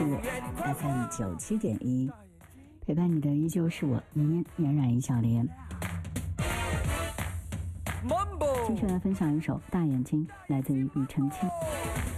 FM 97.1，陪伴你的依旧是我嫣然一小莲。接下来分享一首《大眼睛》，来自于庾澄庆。